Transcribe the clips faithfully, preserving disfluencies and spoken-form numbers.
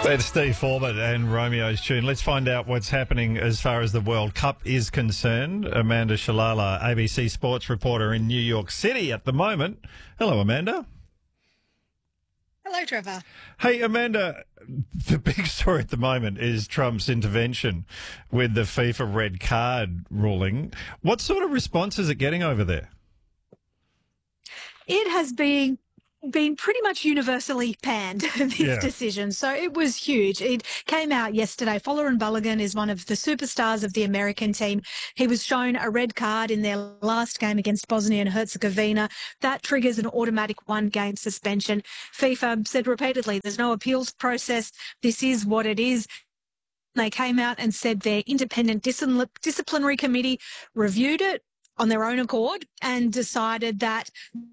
It's Steve Forbett and Romeo's Tune. Let's find out what's happening as far as the World Cup is concerned. Amanda Shalala, A B C sports reporter in New York City at the moment. Hello, Amanda. Hello, Trevor. Hey, Amanda, the big story at the moment is Trump's intervention with the FIFA red card ruling. What sort of response is it getting over there? It has been been pretty much universally panned, this Yeah. decision. So it was huge. It came out yesterday. Folarin Balogun is one of the superstars of the American team. He was shown a red card in their last game against Bosnia and Herzegovina. That triggers an automatic one-game suspension. FIFA said repeatedly, there's no appeals process. This is what it is. They came out and said their independent discipl- disciplinary committee reviewed it on their own accord and decided that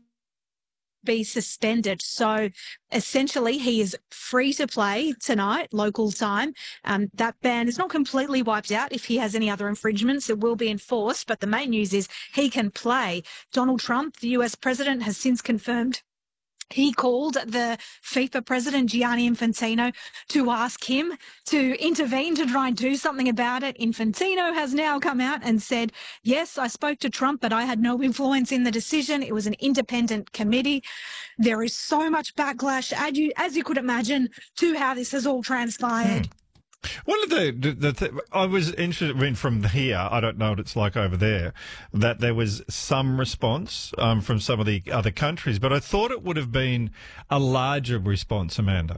be suspended. So essentially he is free to play tonight, local time. Um, that ban is not completely wiped out. If he has any other infringements, it will be enforced. But the main news is he can play. Donald Trump, the U S president, has since confirmed he called the FIFA president, Gianni Infantino, to ask him to intervene to try and do something about it. Infantino has now come out and said, yes, I spoke to Trump, but I had no influence in the decision. It was an independent committee. There is so much backlash, as you, as you could imagine, to how this has all transpired. Hmm. One of the, the, the th- I was interested in from here, I don't know what it's like over there, that there was some response um, from some of the other countries, but I thought it would have been a larger response, Amanda.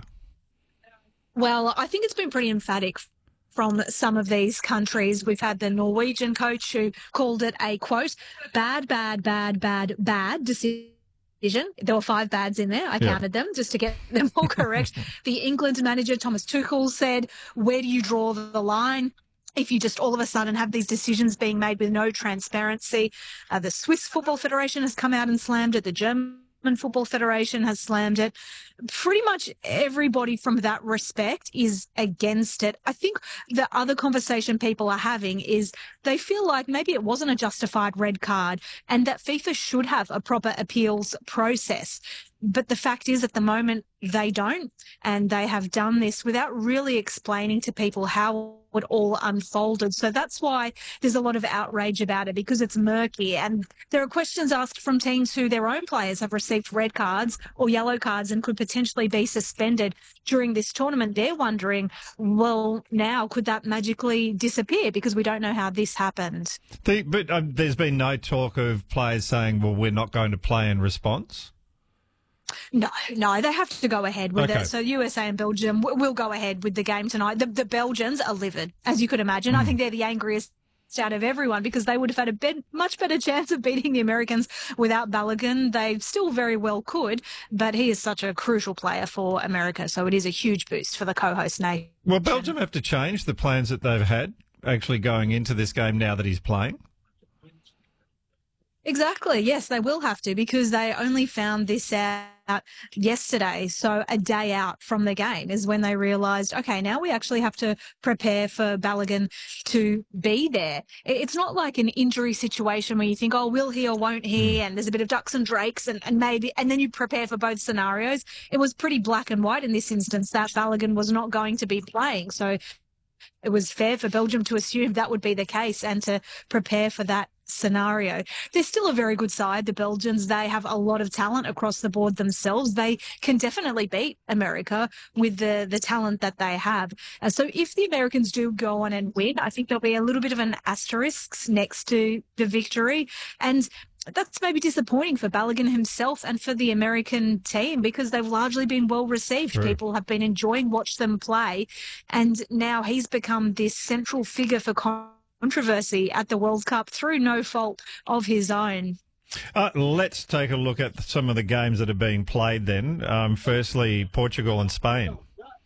Well, I think it's been pretty emphatic from some of these countries. We've had the Norwegian coach who called it a, quote, bad, bad, bad, bad, bad decision. There were five bads in there. I Yeah. counted them just to get them all correct. The England manager, Thomas Tuchel, said, where do you draw the line if you just all of a sudden have these decisions being made with no transparency? Uh, the Swiss Football Federation has come out and slammed it. The German Football Federation has slammed it. Pretty much everybody from that respect is against it. I think the other conversation people are having is they feel like maybe it wasn't a justified red card and that FIFA should have a proper appeals process. But the fact is, at the moment, they don't, and they have done this without really explaining to people how it all unfolded. So that's why there's a lot of outrage about it, because it's murky. And there are questions asked from teams who their own players have received red cards or yellow cards and could potentially be suspended during this tournament. They're wondering, well, now could that magically disappear because we don't know how this happened? The, but um, there's been no talk of players saying, well, we're not going to play in response? No, no, they have to go ahead with Okay. it. So U S A and Belgium w- will go ahead with the game tonight. The, the Belgians are livid, as you could imagine. Mm. I think they're the angriest out of everyone because they would have had a bet, much better chance of beating the Americans without Balogun. They still very well could, but he is such a crucial player for America. So it is a huge boost for the co-host nation. Will Belgium have to change the plans that they've had actually going into this game now that he's playing? Exactly. Yes, they will have to because they only found this out yesterday. So a day out from the game is when they realised, okay, now we actually have to prepare for Balogun to be there. It's not like an injury situation where you think, oh, will he or won't he? And there's a bit of ducks and drakes and, and maybe, and then you prepare for both scenarios. It was pretty black and white in this instance that Balogun was not going to be playing. So it was fair for Belgium to assume that would be the case and to prepare for that scenario. They're still a very good side, the Belgians. They have a lot of talent across the board themselves. They can definitely beat America with the, the talent that they have. Uh, so if the Americans do go on and win, I think there'll be a little bit of an asterisk next to the victory. And that's maybe disappointing for Balogun himself and for the American team because they've largely been well received. True. People have been enjoying watch them play. And now he's become this central figure for controversy at the World Cup through no fault of his own. Uh, let's take a look at some of the games that are being played then. Um, firstly, Portugal and Spain.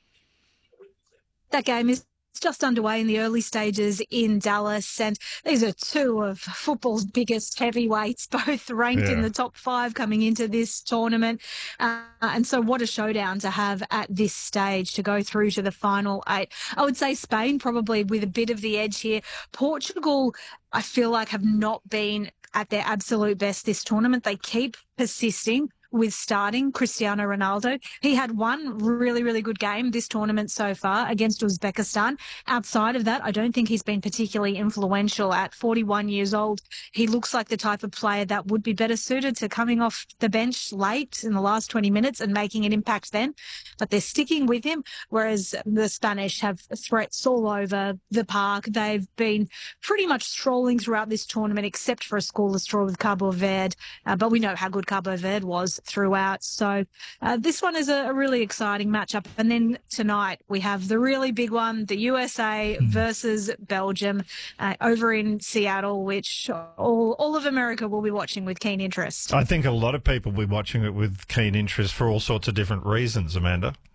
That game is just underway in the early stages in Dallas, and these are two of football's biggest heavyweights, both ranked Yeah. in the top five coming into this tournament. Uh, and so what a showdown to have at this stage to go through to the final eight. I would say Spain probably with a bit of the edge here. Portugal, I feel like, have not been at their absolute best this tournament. They keep persisting with starting Cristiano Ronaldo. He had one really, really good game this tournament so far against Uzbekistan. Outside of that, I don't think he's been particularly influential. At forty-one years old, he looks like the type of player that would be better suited to coming off the bench late in the last twenty minutes and making an impact then. But they're sticking with him, whereas the Spanish have threats all over the park. They've been pretty much strolling throughout this tournament, except for a scoreless draw with Cabo Verde. Uh, but we know how good Cabo Verde was throughout. So uh, this one is a, a really exciting matchup. And then tonight we have the really big one, the U S A versus Belgium uh, over in Seattle, which all, all of America will be watching with keen interest. I think a lot of people will be watching it with keen interest for all sorts of different reasons, Amanda.